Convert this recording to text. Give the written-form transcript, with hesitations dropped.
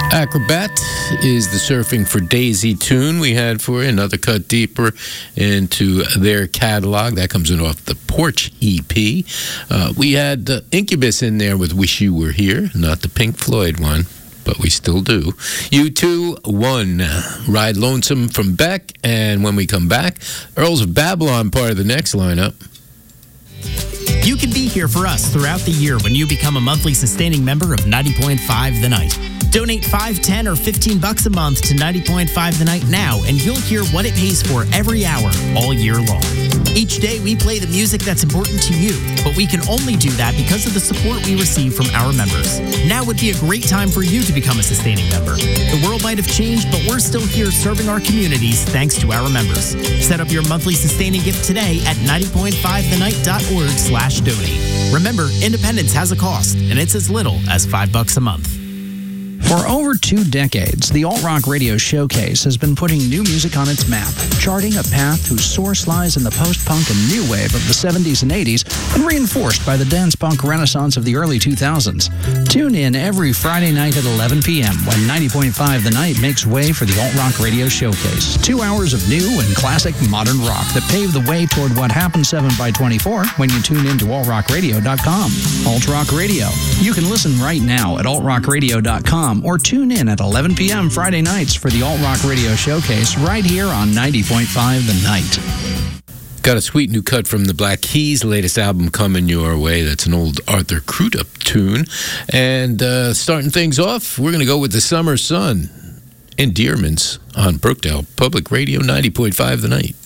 Acrobat is the Surfing for Daisy tune we had for you. Another cut deeper into their catalog. That comes in off the Porch EP. We had Incubus in there with Wish You Were Here, not the Pink Floyd one, but we still do. U2, One, Ride Lonesome from Beck. And when we come back, Earls of Babylon, part of the next lineup. You can be here for us throughout the year when you become a monthly sustaining member of 90.5 The Night. Donate $5, $10, or $15 a month to 90.5 The Night now, and you'll hear what it pays for every hour, all year long. Each day, we play the music that's important to you, but we can only do that because of the support we receive from our members. Now would be a great time for you to become a sustaining member. The world might have changed, but we're still here serving our communities thanks to our members. Set up your monthly sustaining gift today at 90.5thenight.org/donate. Remember, independence has a cost, and it's as little as $5 a month. For over 2 decades, the Alt Rock Radio Showcase has been putting new music on its map, charting a path whose source lies in the post-punk and new wave of the 70s and 80s and reinforced by the dance-punk renaissance of the early 2000s. Tune in every Friday night at 11 p.m. when 90.5 The Night makes way for the Alt Rock Radio Showcase. 2 hours of new and classic modern rock that pave the way toward what happens 7x24 when you tune in to altrockradio.com. Alt Rock Radio. You can listen right now at altrockradio.com or tune in at 11 p.m. Friday nights for the Alt Rock Radio Showcase right here on 90.5 The Night. Got a sweet new cut from the Black Keys' latest album coming your way. That's an old Arthur Crudup tune. And starting things off, we're going to go with The Summer Sun, Endearments on Brookdale Public Radio 90.5 The Night.